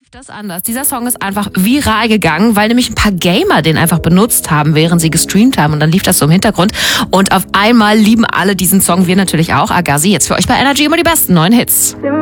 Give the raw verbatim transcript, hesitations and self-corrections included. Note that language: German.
Das anders. Dieser Song ist einfach viral gegangen, weil nämlich ein paar Gamer den einfach benutzt haben, während sie gestreamt haben. Und dann lief das so im Hintergrund. Und auf einmal lieben alle diesen Song, wir natürlich auch. Agassi, jetzt für euch bei Energy immer die besten neuen Hits.